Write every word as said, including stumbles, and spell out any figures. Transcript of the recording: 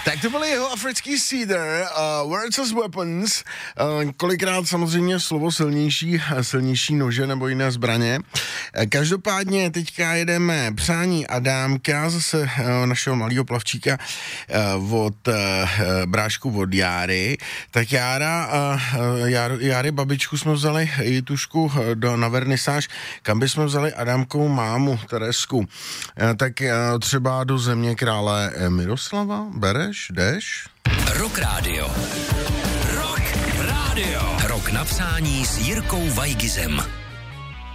Tak to byly jeho africký Cedar, uh, Words as Weapons, uh, kolikrát samozřejmě slovo silnější, silnější nože nebo jiné zbraně. Uh, každopádně teďka jedeme přání Adámka, zase uh, našeho malého plavčíka uh, od uh, brášku od Járy. Tak Jára, uh, Járy, Járy babičku jsme vzali Jitušku uh, do, na vernisáž, kam bychom vzali Adámkovou mámu Teresku. Uh, tak uh, třeba do Země krále Miroslava, bereš? Jdeš? Rock Radio. Rock Radio. Rock na přání s Jirkou Vajgizem.